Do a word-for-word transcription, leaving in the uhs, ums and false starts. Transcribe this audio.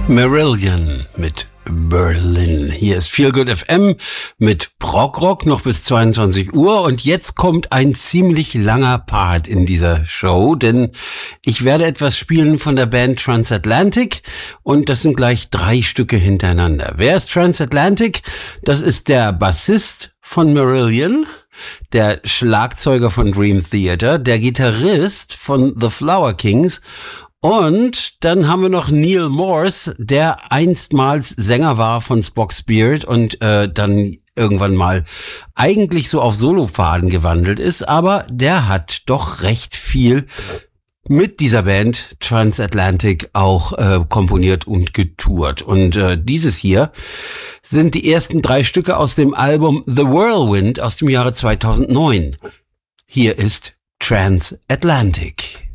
Marillion mit Berlin. Hier ist Feel Good F M mit Prog-Rock noch bis zweiundzwanzig Uhr und jetzt kommt ein ziemlich langer Part in dieser Show, denn ich werde etwas spielen von der Band Transatlantic und das sind gleich drei Stücke hintereinander. Wer ist Transatlantic? Das ist der Bassist von Marillion, der Schlagzeuger von Dream Theater, der Gitarrist von The Flower Kings. Und dann haben wir noch Neil Morse, der einstmals Sänger war von Spock Spirit und äh, dann irgendwann mal eigentlich so auf Solofaden gewandelt ist, aber der hat doch recht viel mit dieser Band Transatlantic auch äh, komponiert und getourt. Und äh, dieses hier sind die ersten drei Stücke aus dem Album The Whirlwind aus dem Jahre zweitausendneun. Hier ist Transatlantic.